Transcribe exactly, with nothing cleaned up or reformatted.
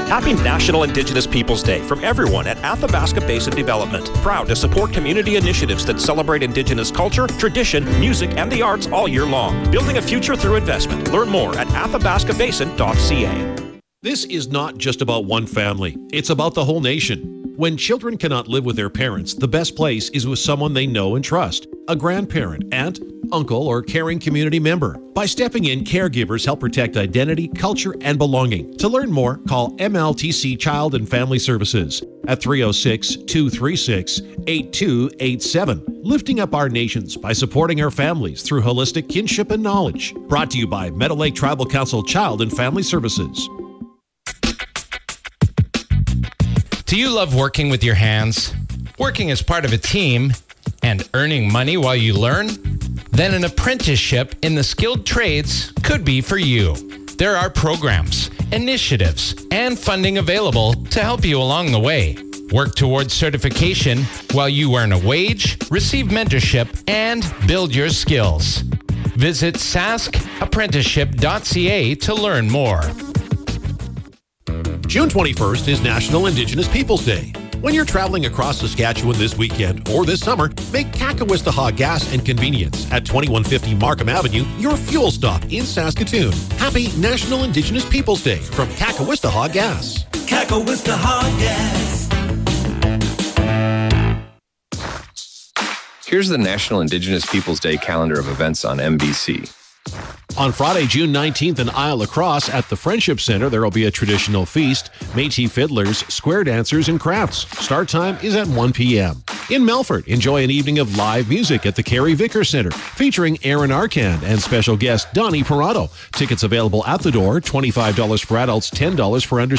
Happy National Indigenous Peoples Day from everyone at Athabasca Basin Development. Proud to support community initiatives that celebrate Indigenous culture, tradition, music, and the arts all year long. Building a future through investment. Learn more at athabasca basin dot c a. This is not just about one family. It's about the whole nation. When children cannot live with their parents, the best place is with someone they know and trust. A grandparent, aunt, uncle, or caring community member. By stepping in, caregivers help protect identity, culture, and belonging. To learn more, call M L T C Child and Family Services at three oh six, two three six, eight two eight seven. Lifting up our nations by supporting our families through holistic kinship and knowledge. Brought to you by Meadow Lake Tribal Council Child and Family Services. Do you love working with your hands? Working as part of a team and earning money while you learn? Then an apprenticeship in the skilled trades could be for you. There are programs, initiatives, and funding available to help you along the way. Work towards certification while you earn a wage, receive mentorship, and build your skills. Visit sask apprenticeship dot c a to learn more. June twenty-first is National Indigenous Peoples Day. When you're traveling across Saskatchewan this weekend or this summer, make Kakawistahawk Gas and Convenience at twenty-one fifty Markham Avenue your fuel stop in Saskatoon. Happy National Indigenous Peoples Day from Kakawistahawk Gas. Kakawistahawk Gas. Here's the National Indigenous Peoples Day calendar of events on N B C. On Friday, June nineteenth in Isle La Crosse at the Friendship Center, there will be a traditional feast, Métis fiddlers, square dancers, and crafts. Start time is at one p.m. In Melfort, enjoy an evening of live music at the Carrie Vicker Center, featuring Aaron Arcand and special guest Donnie Parado. Tickets available at the door, twenty-five dollars for adults, ten dollars for under